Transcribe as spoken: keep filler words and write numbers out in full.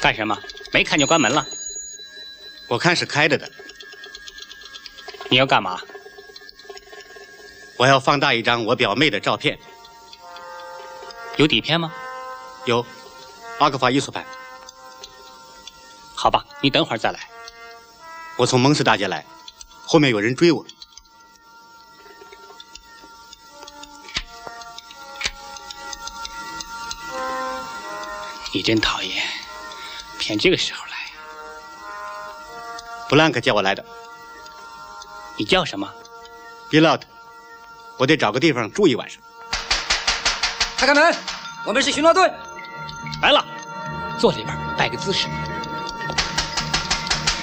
干什么？没看就关门了？ 我看是开着的。 你要干嘛？ 我要放大一张我表妹的照片。 有底片吗？ 有，阿克法艺术派。 好吧，你等会儿再来。 我从蒙斯大街来，后面有人追我。 你真讨厌，偏这个时候来。 布兰克叫我来的。 你叫什么 ？Bilot。我得找个地方住一晚上。 开开门，我们是巡逻队。 来了，坐里边摆个姿势。